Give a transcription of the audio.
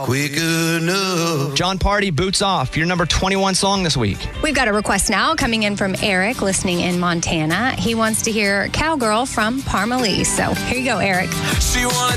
quick enough. John Party, Boots Off, your number 21 song this week. We've got a request now coming in from Eric, listening in Montana. He wants to hear Cowgirl from Parmalee. So here you go, Eric. She wanted